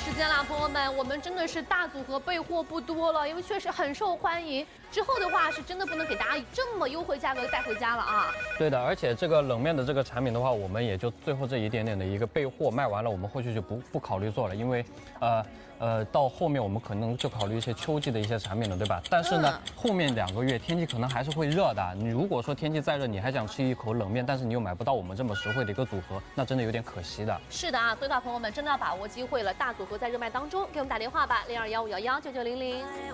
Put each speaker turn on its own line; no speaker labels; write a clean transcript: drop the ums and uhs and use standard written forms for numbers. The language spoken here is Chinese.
时间啦，朋友们，我们真的是大组合备货不多了，因为确实很受欢迎。之后的话是真的不能给大家以这么优惠价格带回家了啊。
对的，而且这个冷面的这个产品的话，我们也就最后这一点点的一个备货卖完了，我们后续就不考虑做了，因为到后面我们可能就考虑一些秋季的一些产品了，对吧？但是呢，后面2个月天气可能还是会热的。你如果说天气再热，你还想吃一口冷面，但是你又买不到我们这么实惠的一个组合，那真的有点可惜的。
是的啊，所以的话，朋友们真的要把握机会了，大组合在热卖当中，给我们打电话吧，0215119900。